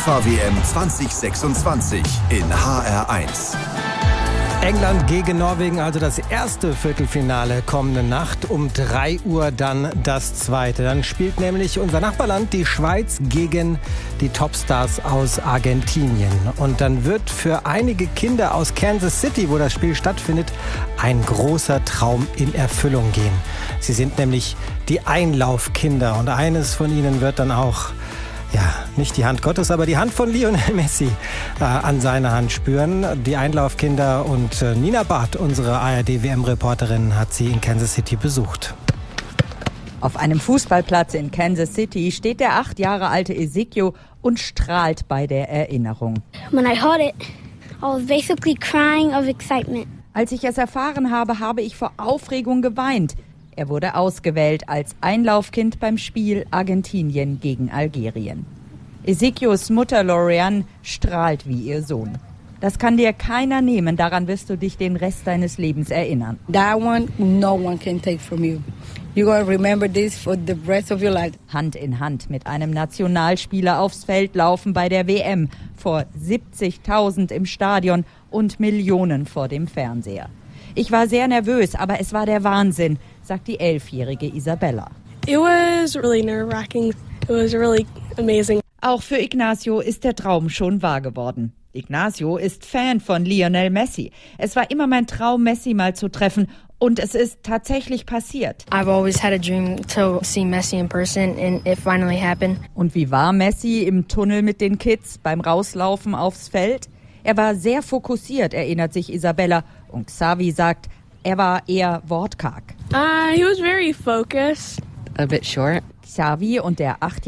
FIFA-WM 2026 in HR1. England gegen Norwegen, also das erste Viertelfinale kommende Nacht. Um 3 Uhr dann das zweite. Dann spielt nämlich unser Nachbarland, die Schweiz, gegen die Topstars aus Argentinien. Und dann wird für einige Kinder aus Kansas City, wo das Spiel stattfindet, ein großer Traum in Erfüllung gehen. Sie sind nämlich die Einlaufkinder. Und eines von ihnen wird dann auch, nicht die Hand Gottes, aber die Hand von Lionel Messi an seiner Hand spüren. Die Einlaufkinder und Nina Barth, unsere ARD-WM-Reporterin, hat sie in Kansas City besucht. Auf einem Fußballplatz in Kansas City steht der 8 Jahre alte Ezekiel und strahlt bei der Erinnerung. When I heard it, I was basically crying of excitement. Als ich es erfahren habe, habe ich vor Aufregung geweint. Er wurde ausgewählt als Einlaufkind beim Spiel Argentinien gegen Algerien. Ezekiels Mutter Lorianne strahlt wie ihr Sohn. Das kann dir keiner nehmen, daran wirst du dich den Rest deines Lebens erinnern. That one, no one can take from you. You're gonna remember this for the rest of your life. Hand in Hand mit einem Nationalspieler aufs Feld laufen bei der WM. Vor 70.000 im Stadion und Millionen vor dem Fernseher. Ich war sehr nervös, aber es war der Wahnsinn, sagt die 11-jährige Isabella. It was really nerve-wracking. It was really amazing. Auch für Ignacio ist der Traum schon wahr geworden. Ignacio ist Fan von Lionel Messi. Es war immer mein Traum, Messi mal zu treffen. Und es ist tatsächlich passiert. I've always had a dream to see Messi in person and it finally happened. Und wie war Messi im Tunnel mit den Kids beim Rauslaufen aufs Feld? Er war sehr fokussiert, erinnert sich Isabella. Und Xavi sagt, er war eher wortkarg. He was very focused. A bit short. Xavi und der 8